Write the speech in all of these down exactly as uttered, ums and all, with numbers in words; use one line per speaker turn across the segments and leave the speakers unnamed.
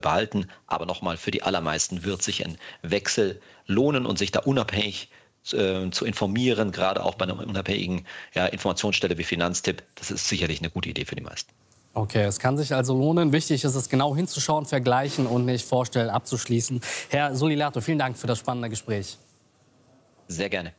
behalten. Aber nochmal, für die allermeisten wird sich ein Wechsel lohnen und sich da unabhängig äh, zu informieren, gerade auch bei einer unabhängigen ja, Informationsstelle wie Finanztipp. Das ist sicherlich eine gute Idee für die meisten.
Okay, es kann sich also lohnen. Wichtig ist es, genau hinzuschauen, vergleichen und nicht vorstellen, abzuschließen. Herr Solilato, vielen Dank für das spannende Gespräch.
Sehr gerne.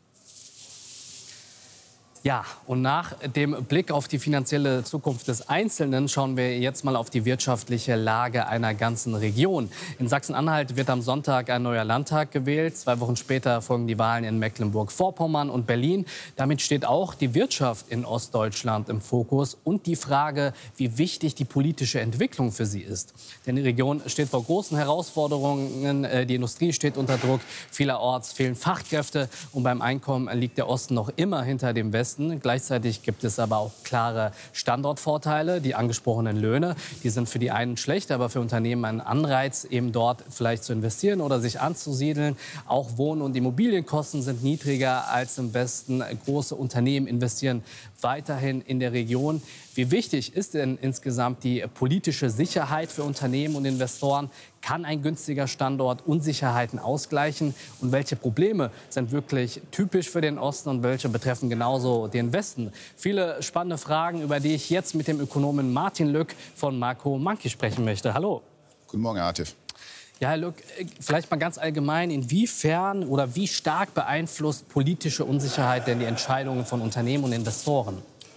Ja, und nach dem Blick auf die finanzielle Zukunft des Einzelnen schauen wir jetzt mal auf die wirtschaftliche Lage einer ganzen Region. In Sachsen-Anhalt wird am Sonntag ein neuer Landtag gewählt. Zwei Wochen später folgen die Wahlen in Mecklenburg-Vorpommern und Berlin. Damit steht auch die Wirtschaft in Ostdeutschland im Fokus und die Frage, wie wichtig die politische Entwicklung für sie ist. Denn die Region steht vor großen Herausforderungen. Die Industrie steht unter Druck. Vielerorts fehlen Fachkräfte und beim Einkommen liegt der Osten noch immer hinter dem Westen. Gleichzeitig gibt es aber auch klare Standortvorteile. Die angesprochenen Löhne, die sind für die einen schlecht, aber für Unternehmen ein Anreiz, eben dort vielleicht zu investieren oder sich anzusiedeln. Auch Wohn- und Immobilienkosten sind niedriger als im Westen. Große Unternehmen investieren weiterhin in der Region. Wie wichtig ist denn insgesamt die politische Sicherheit für Unternehmen und Investoren? Kann ein günstiger Standort Unsicherheiten ausgleichen? Und welche Probleme sind wirklich typisch für den Osten und welche betreffen genauso den Westen? Viele spannende Fragen, über die ich jetzt mit dem Ökonomen Martin Lück von Makro Monkey sprechen möchte. Hallo.
Guten Morgen, Herr Atif.
Ja, Herr Lück, vielleicht mal ganz allgemein, inwiefern oder wie stark beeinflusst politische Unsicherheit denn die Entscheidungen von Unternehmen und Investoren?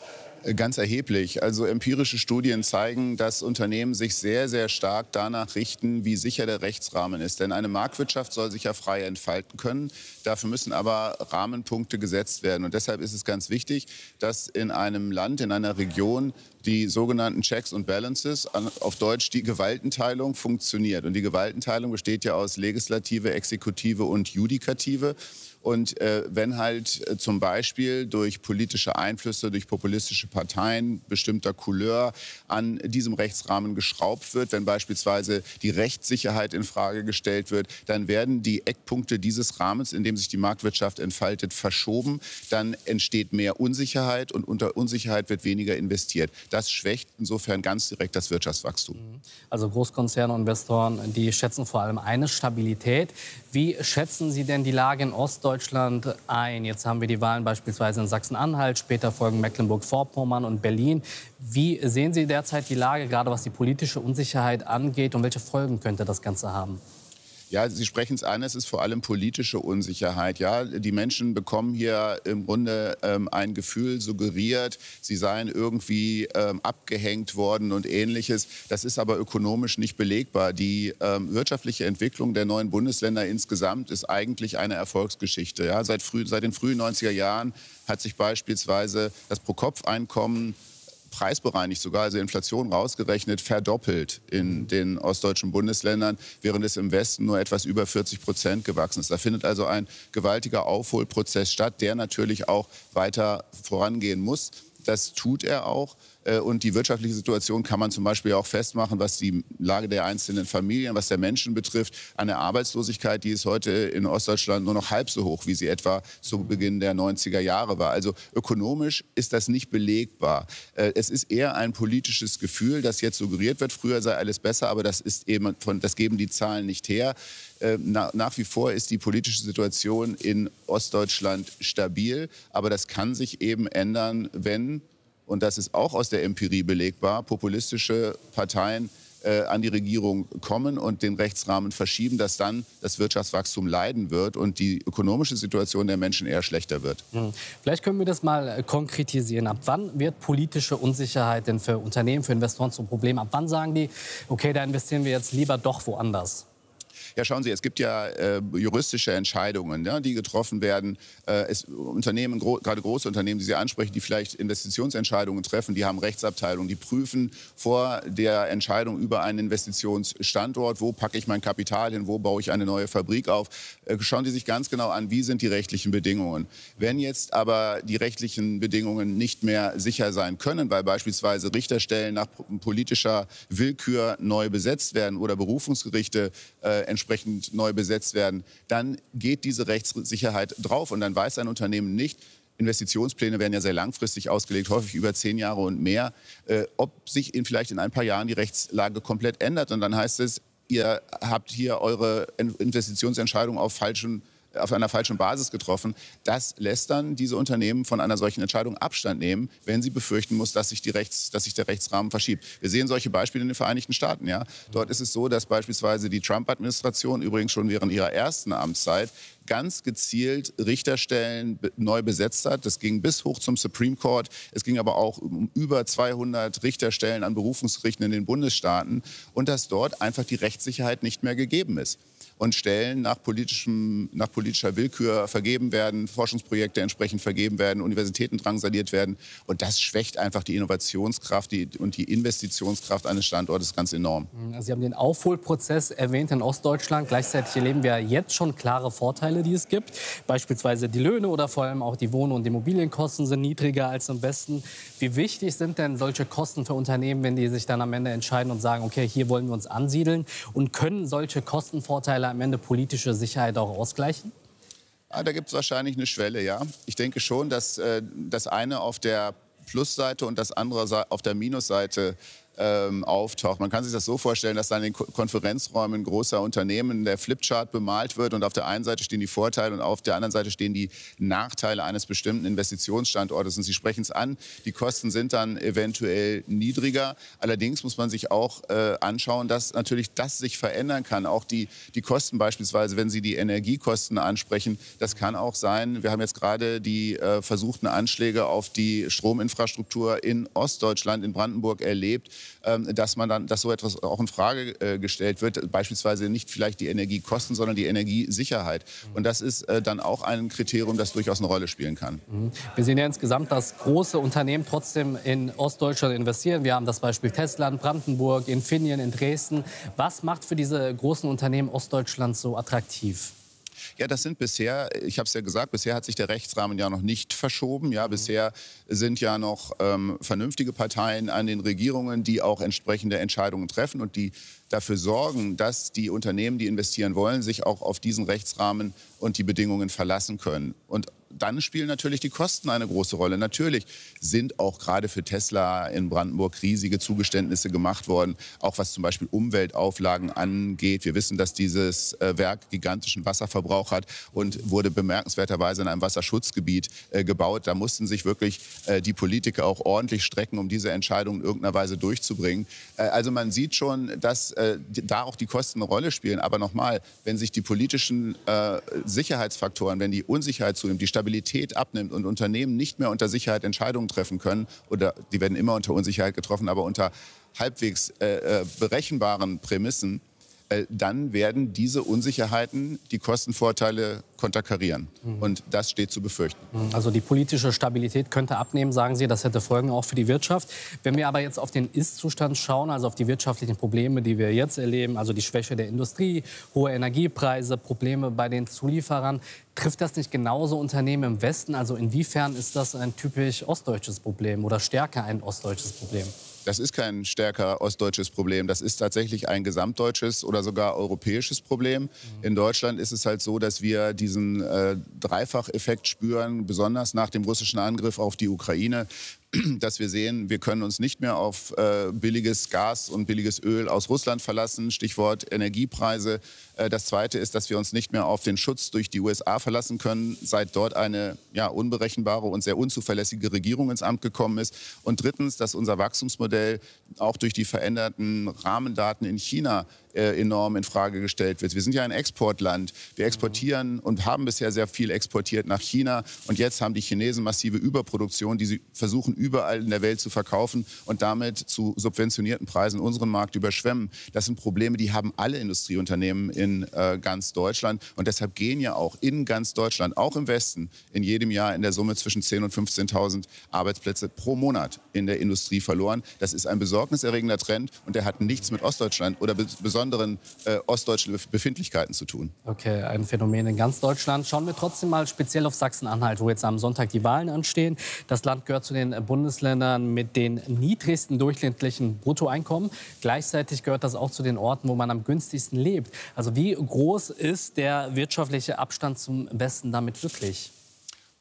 Ganz erheblich. Also empirische Studien zeigen, dass Unternehmen sich sehr, sehr stark danach richten, wie sicher der Rechtsrahmen ist. Denn eine Marktwirtschaft soll sich ja frei entfalten können. Dafür müssen aber Rahmenpunkte gesetzt werden. Und deshalb ist es ganz wichtig, dass in einem Land, in einer Region die sogenannten Checks und Balances, auf Deutsch die Gewaltenteilung, funktioniert. Und die Gewaltenteilung besteht ja aus Legislative, Exekutive und Judikative. Und äh, wenn halt äh, zum Beispiel durch politische Einflüsse, durch populistische Parteien bestimmter Couleur an diesem Rechtsrahmen geschraubt wird, wenn beispielsweise die Rechtssicherheit in Frage gestellt wird, dann werden die Eckpunkte dieses Rahmens, in dem sich die Marktwirtschaft entfaltet, verschoben. Dann entsteht mehr Unsicherheit und unter Unsicherheit wird weniger investiert. Das schwächt insofern ganz direkt das Wirtschaftswachstum.
Also Großkonzerne und Investoren, die schätzen vor allem eine Stabilität. Wie schätzen Sie denn die Lage in Ostdeutschland ein? Jetzt haben wir die Wahlen beispielsweise in Sachsen-Anhalt, später folgen Mecklenburg-Vorpommern und Berlin. Wie sehen Sie derzeit die Lage, gerade was die politische Unsicherheit angeht, und welche Folgen könnte das Ganze haben?
Ja, Sie sprechen es an, es ist vor allem politische Unsicherheit. Ja, die Menschen bekommen hier im Grunde ähm, ein Gefühl suggeriert, sie seien irgendwie ähm, abgehängt worden und Ähnliches. Das ist aber ökonomisch nicht belegbar. Die ähm, wirtschaftliche Entwicklung der neuen Bundesländer insgesamt ist eigentlich eine Erfolgsgeschichte. Ja, seit, früh, seit den frühen neunziger Jahren hat sich beispielsweise das Pro-Kopf-Einkommen preisbereinigt sogar, also Inflation rausgerechnet, verdoppelt in den ostdeutschen Bundesländern, während es im Westen nur etwas über vierzig Prozent gewachsen ist. Da findet also ein gewaltiger Aufholprozess statt, der natürlich auch weiter vorangehen muss. Das tut er auch. Und die wirtschaftliche Situation kann man zum Beispiel auch festmachen, was die Lage der einzelnen Familien, was der Menschen betrifft. Eine Arbeitslosigkeit, die ist heute in Ostdeutschland nur noch halb so hoch, wie sie etwa zu Beginn der neunziger Jahre war. Also ökonomisch ist das nicht belegbar. Es ist eher ein politisches Gefühl, das jetzt suggeriert wird, früher sei alles besser, aber das ist eben von, das geben die Zahlen nicht her. Nach wie vor ist die politische Situation in Ostdeutschland stabil, aber das kann sich eben ändern, wenn, und das ist auch aus der Empirie belegbar, populistische Parteien äh, an die Regierung kommen und den Rechtsrahmen verschieben, dass dann das Wirtschaftswachstum leiden wird und die ökonomische Situation der Menschen eher schlechter wird.
Hm. Vielleicht können wir das mal konkretisieren. Ab wann wird politische Unsicherheit denn für Unternehmen, für Investoren zum Problem? Ab wann sagen die, okay, da investieren wir jetzt lieber doch woanders?
Ja, schauen Sie, es gibt ja äh, juristische Entscheidungen, ja, die getroffen werden. Äh, es, Unternehmen, gro gerade große Unternehmen, die Sie ansprechen, die vielleicht Investitionsentscheidungen treffen, die haben Rechtsabteilungen, die prüfen vor der Entscheidung über einen Investitionsstandort, wo packe ich mein Kapital hin, wo baue ich eine neue Fabrik auf. Äh, schauen Sie sich ganz genau an, wie sind die rechtlichen Bedingungen. Wenn jetzt aber die rechtlichen Bedingungen nicht mehr sicher sein können, weil beispielsweise Richterstellen nach politischer Willkür neu besetzt werden oder Berufungsgerichte äh, entsprechend neu besetzt werden, dann geht diese Rechtssicherheit drauf und dann weiß ein Unternehmen nicht, Investitionspläne werden ja sehr langfristig ausgelegt, häufig über zehn Jahre und mehr, äh, ob sich in, vielleicht in ein paar Jahren die Rechtslage komplett ändert. Und dann heißt es, ihr habt hier eure Investitionsentscheidung auf falschen auf einer falschen Basis getroffen, das lässt dann diese Unternehmen von einer solchen Entscheidung Abstand nehmen, wenn sie befürchten muss, dass sich, die Rechts, dass sich der Rechtsrahmen verschiebt. Wir sehen solche Beispiele in den Vereinigten Staaten. Ja? Dort ist es so, dass beispielsweise die Trump-Administration übrigens schon während ihrer ersten Amtszeit ganz gezielt Richterstellen neu besetzt hat. Das ging bis hoch zum Supreme Court. Es ging aber auch um über zweihundert Richterstellen an Berufungsgerichten in den Bundesstaaten. Und dass dort einfach die Rechtssicherheit nicht mehr gegeben ist. Und Stellen nach, politischem, nach politischer Willkür vergeben werden, Forschungsprojekte entsprechend vergeben werden, Universitäten drangsaliert werden. Und das schwächt einfach die Innovationskraft die, und die Investitionskraft eines Standortes ganz enorm.
Sie haben den Aufholprozess erwähnt in Ostdeutschland. Gleichzeitig erleben wir jetzt schon klare Vorteile, die es gibt. Beispielsweise die Löhne oder vor allem auch die Wohn- und Immobilienkosten sind niedriger als im Westen. Wie wichtig sind denn solche Kosten für Unternehmen, wenn die sich dann am Ende entscheiden und sagen, okay, hier wollen wir uns ansiedeln? Und können solche Kostenvorteile am Ende politische Sicherheit auch ausgleichen?
Ah, da gibt es wahrscheinlich eine Schwelle, ja. Ich denke schon, dass äh, das eine auf der Plusseite und das andere auf der Minusseite ähm, auftaucht. Man kann sich das so vorstellen, dass dann in den Konferenzräumen großer Unternehmen der Flipchart bemalt wird und auf der einen Seite stehen die Vorteile und auf der anderen Seite stehen die Nachteile eines bestimmten Investitionsstandortes. Und Sie sprechen es an, die Kosten sind dann eventuell niedriger. Allerdings muss man sich auch äh, anschauen, dass natürlich das sich verändern kann. Auch die, die Kosten beispielsweise, wenn Sie die Energiekosten ansprechen, das kann auch sein, wir haben jetzt gerade die äh, versuchten Anschläge auf die Strominfrastruktur in Ostdeutschland, in Brandenburg erlebt, dass man dann, dass so etwas auch in Frage äh, gestellt wird, beispielsweise nicht vielleicht die Energiekosten, sondern die Energiesicherheit. Und das ist äh, dann auch ein Kriterium, das durchaus eine Rolle spielen kann.
Wir sehen ja insgesamt, dass große Unternehmen trotzdem in Ostdeutschland investieren. Wir haben das Beispiel Tesla in Brandenburg, Infineon in Dresden. Was macht für diese großen Unternehmen Ostdeutschland so attraktiv?
Ja, das sind bisher, ich habe es ja gesagt, bisher hat sich der Rechtsrahmen ja noch nicht verschoben. Ja, bisher sind ja noch ähm, vernünftige Parteien an den Regierungen, die auch entsprechende Entscheidungen treffen und die dafür sorgen, dass die Unternehmen, die investieren wollen, sich auch auf diesen Rechtsrahmen und die Bedingungen verlassen können. Und dann spielen natürlich die Kosten eine große Rolle. Natürlich sind auch gerade für Tesla in Brandenburg riesige Zugeständnisse gemacht worden, auch was zum Beispiel Umweltauflagen angeht. Wir wissen, dass dieses äh, Werk gigantischen Wasserverbrauch hat und wurde bemerkenswerterweise in einem Wasserschutzgebiet äh, gebaut. Da mussten sich wirklich äh, die Politiker auch ordentlich strecken, um diese Entscheidung in irgendeiner Weise durchzubringen. Äh, also man sieht schon, dass äh, da auch die Kosten eine Rolle spielen. Aber nochmal, wenn sich die politischen äh, Sicherheitsfaktoren, wenn die Unsicherheit zunimmt, die Stabilität abnimmt und Unternehmen nicht mehr unter Sicherheit Entscheidungen treffen können, oder die werden immer unter Unsicherheit getroffen, aber unter halbwegs äh, berechenbaren Prämissen, äh, dann werden diese Unsicherheiten die Kostenvorteile konterkarieren. Mhm. Und das steht zu befürchten.
Also die politische Stabilität könnte abnehmen, sagen Sie. Das hätte Folgen auch für die Wirtschaft. Wenn wir aber jetzt auf den Ist-Zustand schauen, also auf die wirtschaftlichen Probleme, die wir jetzt erleben, also die Schwäche der Industrie, hohe Energiepreise, Probleme bei den Zulieferern, trifft das nicht genauso Unternehmen im Westen? Also inwiefern ist das ein typisch ostdeutsches Problem oder stärker ein ostdeutsches Problem?
Das ist kein stärker ostdeutsches Problem. Das ist tatsächlich ein gesamtdeutsches oder sogar europäisches Problem. Mhm. In Deutschland ist es halt so, dass wir diesen äh, Dreifacheffekt spüren, besonders nach dem russischen Angriff auf die Ukraine, dass wir sehen, wir können uns nicht mehr auf äh, billiges Gas und billiges Öl aus Russland verlassen, Stichwort Energiepreise. Äh, das Zweite ist, dass wir uns nicht mehr auf den Schutz durch die U S A verlassen können, seit dort eine ja, unberechenbare und sehr unzuverlässige Regierung ins Amt gekommen ist. Und drittens, dass unser Wachstumsmodell auch durch die veränderten Rahmendaten in China äh, enorm in Frage gestellt wird. Wir sind ja ein Exportland. Wir exportieren und haben bisher sehr viel exportiert nach China. Und jetzt haben die Chinesen massive Überproduktion, die sie versuchen, überall in der Welt zu verkaufen und damit zu subventionierten Preisen unseren Markt überschwemmen. Das sind Probleme, die haben alle Industrieunternehmen in äh, ganz Deutschland. Und deshalb gehen ja auch in ganz Deutschland, auch im Westen, in jedem Jahr in der Summe zwischen zehntausend und fünfzehntausend Arbeitsplätze pro Monat in der Industrie verloren. Das ist ein besorgniserregender Trend und der hat nichts mit Ostdeutschland oder be besonderen äh, ostdeutschen Befindlichkeiten zu tun.
Okay, ein Phänomen in ganz Deutschland. Schauen wir trotzdem mal speziell auf Sachsen-Anhalt, wo jetzt am Sonntag die Wahlen anstehen. Das Land gehört zu den Bundesländern mit den niedrigsten durchschnittlichen Bruttoeinkommen. Gleichzeitig gehört das auch zu den Orten, wo man am günstigsten lebt. Also wie groß ist der wirtschaftliche Abstand zum Westen damit wirklich?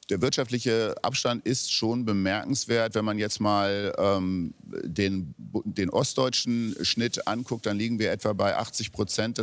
Der wirtschaftliche Abstand ist schon bemerkenswert. Wenn man jetzt mal ähm, den, den ostdeutschen Schnitt anguckt, dann liegen wir etwa bei achtzig Prozent des